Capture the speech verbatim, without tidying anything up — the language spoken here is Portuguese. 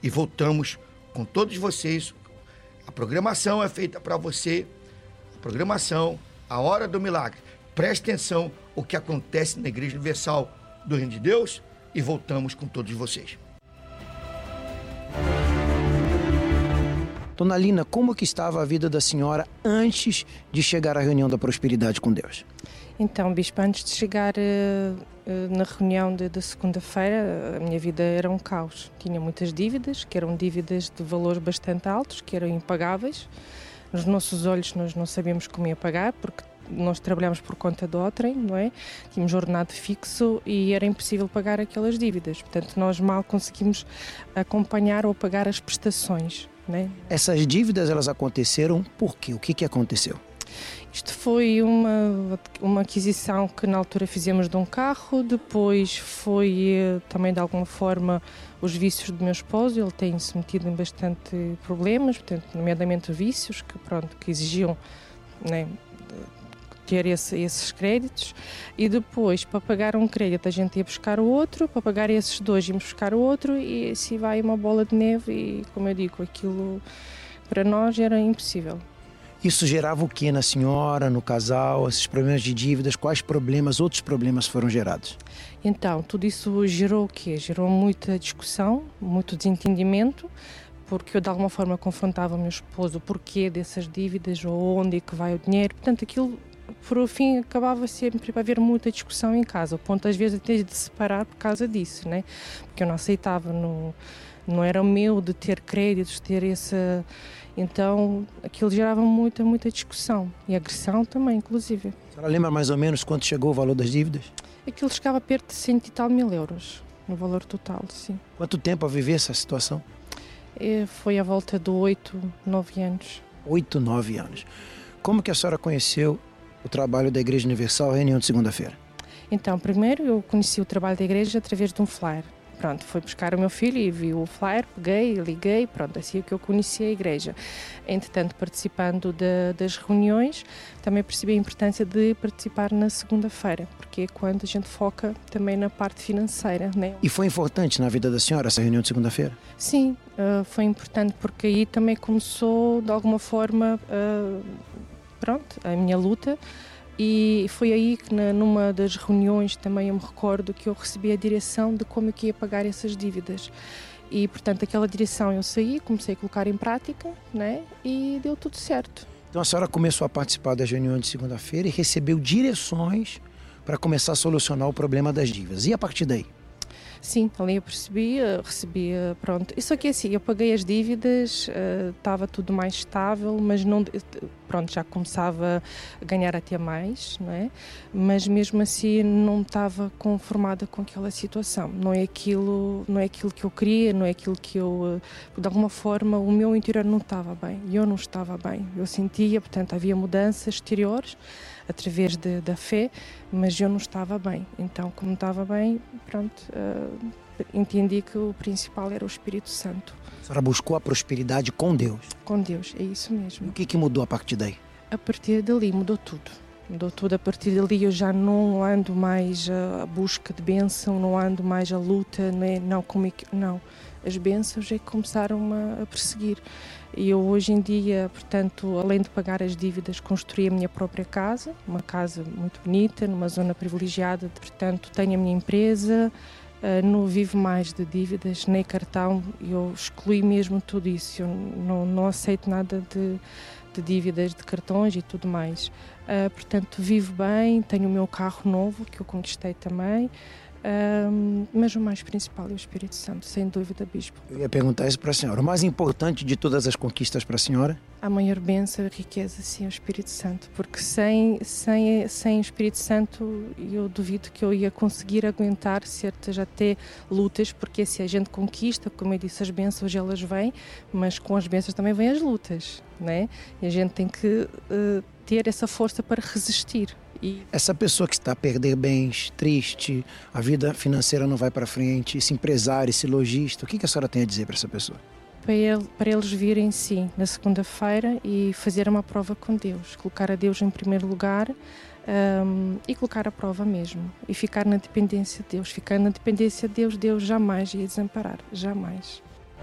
e voltamos com todos vocês. A programação é feita para você, a programação, a hora do milagre. Preste atenção o que acontece na Igreja Universal do Reino de Deus e voltamos com todos vocês. Dona Lina, como que estava a vida da senhora antes de chegar à reunião da prosperidade com Deus? Então, bispo, antes de chegar uh, uh, na reunião de, de segunda-feira, a minha vida era um caos. Tinha muitas dívidas, que eram dívidas de valores bastante altos, que eram impagáveis. Nos nossos olhos nós não sabíamos como ia pagar, porque nós trabalhámos por conta de outrem, não é? Tínhamos ordenado fixo e era impossível pagar aquelas dívidas. Portanto, nós mal conseguimos acompanhar ou pagar as prestações, não é? Essas dívidas, elas aconteceram por quê? O que que aconteceu? Isto foi uma, uma aquisição que na altura fizemos de um carro, depois foi também de alguma forma os vícios do meu esposo. Ele tem-se metido em bastante problemas, portanto, nomeadamente vícios que, pronto, que exigiam, né, ter esse, esses créditos, e depois para pagar um crédito a gente ia buscar o outro, para pagar esses dois íamos buscar o outro e assim vai uma bola de neve e, como eu digo, aquilo para nós era impossível. Isso gerava o que na senhora, no casal, esses problemas de dívidas? Quais problemas, outros problemas foram gerados? Então, tudo isso gerou o quê? Gerou muita discussão, muito desentendimento, porque eu de alguma forma confrontava o meu esposo o porquê dessas dívidas ou onde é que vai o dinheiro. Portanto, aquilo, por fim, acabava sempre a haver muita discussão em casa, ao ponto às vezes até de separar por causa disso, né? Porque eu não aceitava, não, não era o meu de ter créditos, ter essa... Então, aquilo gerava muita, muita discussão e agressão também, inclusive. A senhora lembra mais ou menos quanto chegou o valor das dívidas? Aquilo chegava perto de cento e tal mil euros, no valor total, sim. Quanto tempo a viver essa situação? E foi à volta de oito, nove anos. Oito, nove anos. Como que a senhora conheceu o trabalho da Igreja Universal, a reunião de segunda-feira? Então, primeiro eu conheci o trabalho da igreja através de um flyer. Pronto, fui buscar o meu filho e vi o flyer, peguei, liguei, pronto, assim é que eu conheci a igreja. Entretanto, participando de, das reuniões, também percebi a importância de participar na segunda-feira, porque é quando a gente foca também na parte financeira, né? E foi importante na vida da senhora essa reunião de segunda-feira? Sim, uh, foi importante porque aí também começou, de alguma forma, uh, pronto, a minha luta. E foi aí que na, numa das reuniões também eu me recordo que eu recebi a direção de como eu ia pagar essas dívidas. E, portanto, aquela direção eu saí, comecei a colocar em prática, né? E deu tudo certo. Então a senhora começou a participar das reuniões de segunda-feira e recebeu direções para começar a solucionar o problema das dívidas. E a partir daí? Sim, ali eu percebi, recebia, pronto. Isso aqui é assim, eu paguei as dívidas, estava uh, tudo mais estável, mas não, pronto, já começava a ganhar até mais, não é? Mas mesmo assim não estava conformada com aquela situação. Não é aquilo, não é aquilo que eu queria, não é aquilo que eu, de alguma forma, o meu interior não estava bem, eu não estava bem. Eu sentia, portanto, havia mudanças exteriores através de, da fé, mas eu não estava bem. Então, como não estava bem, pronto, uh, entendi que o principal era o Espírito Santo. A senhora buscou a prosperidade com Deus? Com Deus, é isso mesmo. E o que, que mudou a partir daí? A partir dali mudou tudo. Mudou tudo. A partir dali eu já não ando mais a busca de bênção, não ando mais a luta, né? Não, como é que, não. As bênçãos é que começaram a perseguir. E eu hoje em dia, portanto, além de pagar as dívidas, construí a minha própria casa, uma casa muito bonita, numa zona privilegiada, portanto, tenho a minha empresa, uh, não vivo mais de dívidas, nem cartão, eu excluí mesmo tudo isso, eu não, não aceito nada de, de dívidas, de cartões e tudo mais. Uh, portanto, vivo bem, tenho o meu carro novo, que eu conquistei também, Um, mas o mais principal é o Espírito Santo, sem dúvida, Bispo. Eu ia perguntar isso para a senhora. O mais importante de todas as conquistas para a senhora? A maior bênção e riqueza, sim, é o Espírito Santo. Porque sem, sem, sem o Espírito Santo, eu duvido que eu ia conseguir aguentar certas até lutas, porque se a gente conquista, como eu disse, as bênçãos elas vêm, mas com as bênçãos também vêm as lutas, né? E a gente tem que uh, ter essa força para resistir. E... Essa pessoa que está a perder bens, triste, a vida financeira não vai para frente, esse empresário, esse lojista, o que, que a senhora tem a dizer para essa pessoa? Para, ele, para eles virem, sim, na segunda-feira e fazer uma prova com Deus, colocar a Deus em primeiro lugar um, e colocar a prova mesmo, e ficar na dependência de Deus. Ficar na dependência de Deus, Deus jamais ia desamparar, jamais.